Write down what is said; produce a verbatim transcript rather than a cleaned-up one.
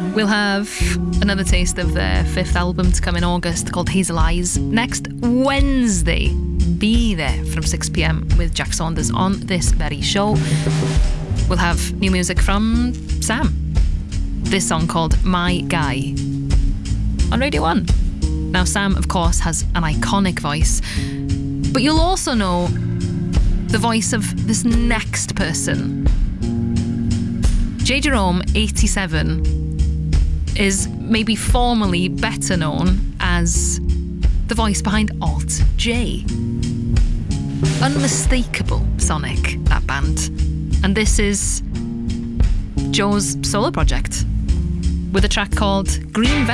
We'll have another taste of their fifth album to come in August called Hazel Eyes next Wednesday. Be there from six p.m. with Jack Saunders on this very show. We'll have new music from Sam. This song called My Guy on Radio one. Now, Sam, of course, has an iconic voice, but you'll also know the voice of this next person. J. Jerome, eighty-seven, is maybe formally better known as the voice behind Alt J. Unmistakable Sonic, that band. And this is Joe's solo project with a track called Green Velvet.